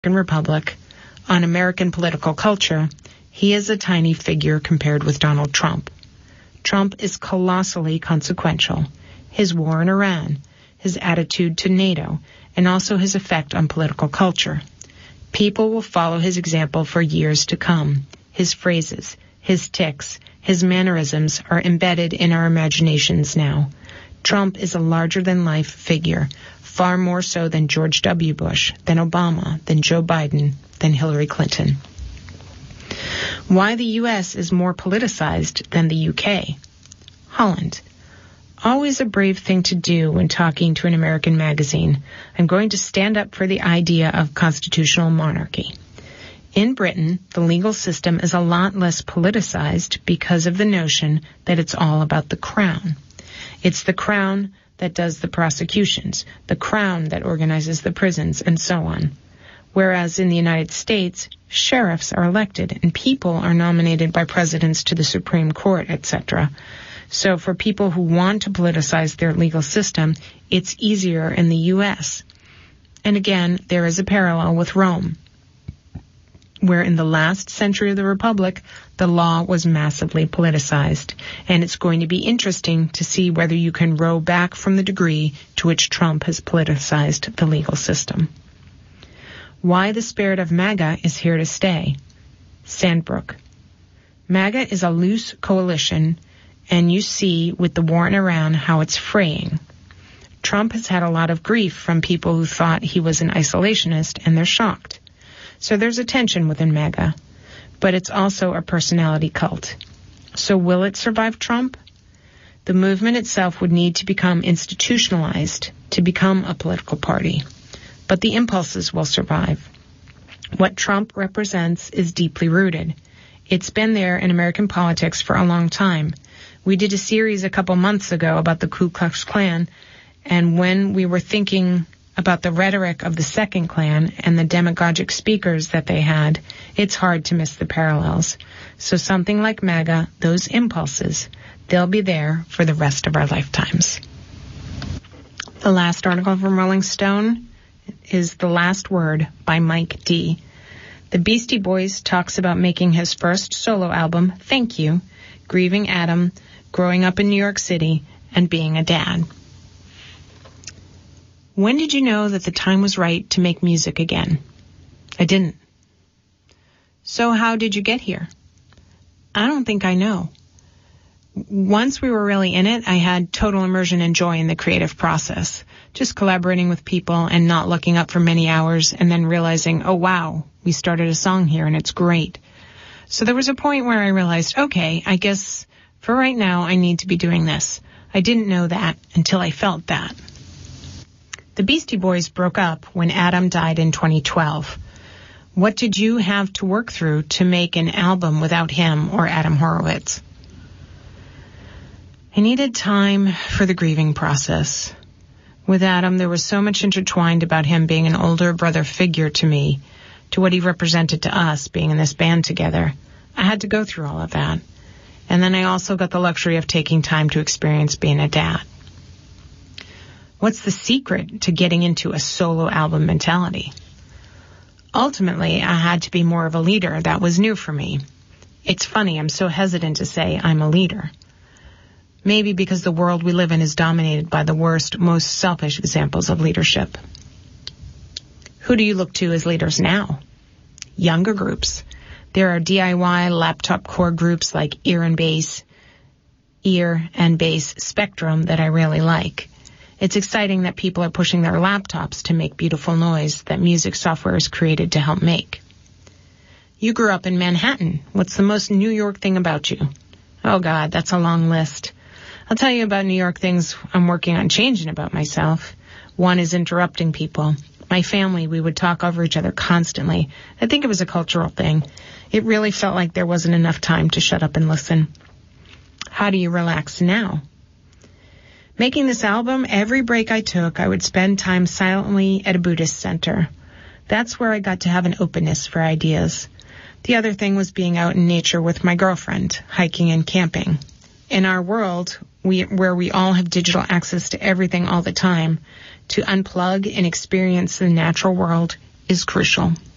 American Republic, on American political culture, he is a tiny figure compared with Donald Trump. Trump is colossally consequential. His war in Iran, his attitude to NATO, and also his effect on political culture. People will follow his example for years to come. His phrases, his tics, his mannerisms are embedded in our imaginations now. Trump is a larger-than-life figure, far more so than George W. Bush, than Obama, than Joe Biden, than Hillary Clinton. Why the U.S. is more politicized than the U.K. Holland. Always a brave thing to do when talking to an American magazine. I'm going to stand up for the idea of constitutional monarchy. In Britain, the legal system is a lot less politicized because of the notion that it's all about the crown. It's the crown that does the prosecutions, the crown that organizes the prisons, and so on. Whereas in the United States, sheriffs are elected and people are nominated by presidents to the Supreme Court, etc. So for people who want to politicize their legal system, it's easier in the U.S. And again, there is a parallel with Rome, where in the last century of the Republic, the law was massively politicized. And it's going to be interesting to see whether you can row back from the degree to which Trump has politicized the legal system. Why the spirit of MAGA is here to stay. Sandbrook. MAGA is a loose coalition, and you see with the war in Iran how it's fraying. Trump has had a lot of grief from people who thought he was an isolationist, and they're shocked. So there's a tension within MAGA, but it's also a personality cult. So will it survive Trump? The movement itself would need to become institutionalized to become a political party, but the impulses will survive. What Trump represents is deeply rooted. It's been there in American politics for a long time. We did a series a couple months ago about the Ku Klux Klan, and when we were thinking about the rhetoric of the second Klan and the demagogic speakers that they had, it's hard to miss the parallels. So something like MAGA, those impulses, they'll be there for the rest of our lifetimes. The last article from Rolling Stone is The Last Word by Mike D. The Beastie Boys talks about making his first solo album, Thank You, grieving Adam, growing up in New York City, and being a dad. When did you know that the time was right to make music again? I didn't. So how did you get here? I don't think I know. Once we were really in it, I had total immersion and joy in the creative process, just collaborating with people and not looking up for many hours and then realizing, oh wow, we started a song here and it's great. So there was a point where I realized, okay, I guess for right now I need to be doing this. I didn't know that until I felt that. The Beastie Boys broke up when Adam died in 2012. What did you have to work through to make an album without him or Adam Horowitz? I needed time for the grieving process. With Adam, there was so much intertwined about him being an older brother figure to me, to what he represented to us being in this band together. I had to go through all of that. And then I also got the luxury of taking time to experience being a dad. What's the secret to getting into a solo album mentality? Ultimately, I had to be more of a leader. That was new for me. It's funny, I'm so hesitant to say I'm a leader. Maybe because the world we live in is dominated by the worst, most selfish examples of leadership. Who do you look to as leaders now? Younger groups. There are DIY laptop core groups like Ear and Bass Spectrum that I really like. It's exciting that people are pushing their laptops to make beautiful noise that music software is created to help make. You grew up in Manhattan. What's the most New York thing about you? Oh God, that's a long list. I'll tell you about New York things I'm working on changing about myself. One is interrupting people. My family, we would talk over each other constantly. I think it was a cultural thing. It really felt like there wasn't enough time to shut up and listen. How do you relax now? Making this album, every break I took, I would spend time silently at a Buddhist center. That's where I got to have an openness for ideas. The other thing was being out in nature with my girlfriend, hiking and camping. In our world, where we all have digital access to everything all the time, to unplug and experience the natural world is crucial.